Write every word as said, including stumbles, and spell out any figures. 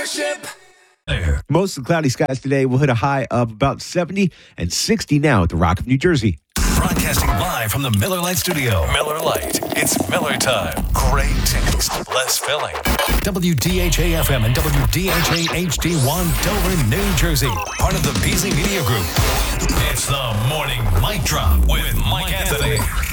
Starship. Mostly cloudy skies today. We'll hit a high of about seventy and sixty now at the Rock of New Jersey. Broadcasting live from the Miller Lite studio. Miller Lite. It's Miller time. Great taste, less filling. W D H A F M and W D H A H D one, Dover, New Jersey. Part of the Beasley Media Group. It's the Morning Mic Drop with Mike Anthony.